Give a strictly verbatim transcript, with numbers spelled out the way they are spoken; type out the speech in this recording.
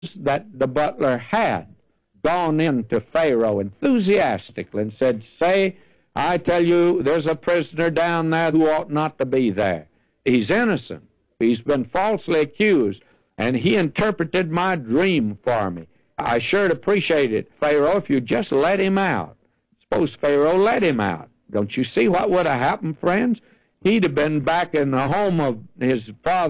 that the butler had gone into Pharaoh enthusiastically and said, say, I tell you, there's a prisoner down there who ought not to be there. He's innocent. He's been falsely accused, and he interpreted my dream for me. I sure'd appreciate it, Pharaoh, if you just let him out. Suppose Pharaoh let him out. Don't you see what would have happened, friends? He'd have been back in the home of his father